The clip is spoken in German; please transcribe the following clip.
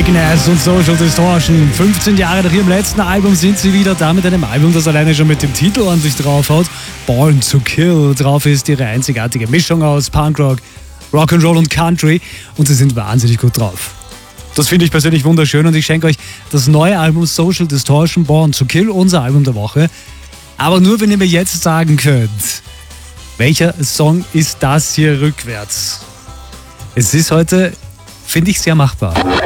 Agnes und Social Distortion. 15 Jahre nach ihrem letzten Album sind sie wieder da mit einem Album, das alleine schon mit dem Titel ordentlich draufhaut. Born to Kill. Drauf ist ihre einzigartige Mischung aus Punkrock, Rock'n'Roll und Country und sie sind wahnsinnig gut drauf. Das finde ich persönlich wunderschön und ich schenke euch das neue Album Social Distortion, Born to Kill, unser Album der Woche. Aber nur, wenn ihr mir jetzt sagen könnt, welcher Song ist das hier rückwärts? Es ist heute, finde ich, sehr machbar.